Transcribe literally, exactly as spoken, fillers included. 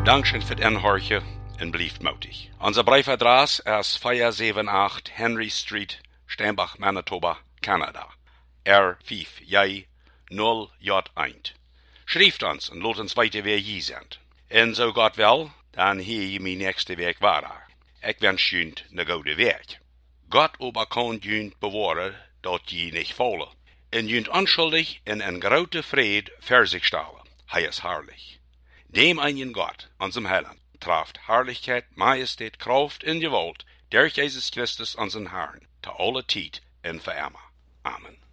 Dankeschön für den Horche en blieft mutig. Unser Briefadress ist vier sieben acht Henry Street, Steinbach, Manitoba, Kanada. R vijf J null J eins. Schrijft uns en laat ons weten wie je zijn. En zo Gott wil, dan hier je mijn nächste week waar. Ik wens je een goede week. Gott aber kann je bewaren dat je niet vallen. En je onschuldig in een grote vrede voor zich stellen. Hij is herrlich. Dem einen Gott, unserem Heiland, traft Herrlichkeit, Majestät, Kraft in Gewalt, durch Jesus Christus, unseren Herrn, zu aller Zeit und für immer. Amen.